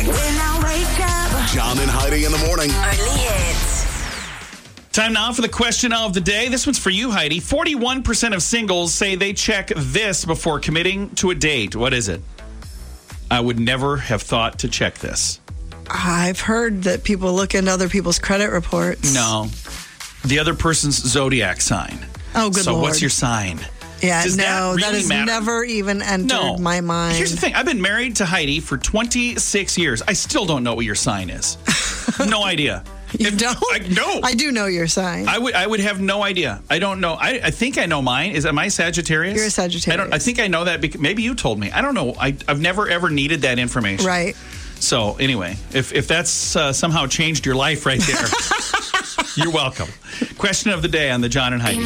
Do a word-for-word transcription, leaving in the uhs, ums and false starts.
When I wake up. John and Heidi in the morning. Only hits. Time now for the question of the day. This one's for you, Heidi. forty-one percent of singles say they check this before committing to a date. What is it? I would never have thought to check this. I've heard that people look into other people's credit reports. No. The other person's zodiac sign. Oh, good so Lord. what's your sign? Yeah, Does no, that really that has matter? never even entered No. my mind. Here's the thing. I've been married to Heidi for twenty-six years. I still don't know what your sign is. No idea. You If- don't? I, no. I do know your sign. I would I would have no idea. I don't know. I, I think I know mine. Is am I Sagittarius? You're a Sagittarius. I don't I think I know that because maybe you told me. I don't know. I I've never ever needed that information. Right. So anyway, if if that's uh, somehow changed your life right there, you're welcome. Question of the day on the John and Heidi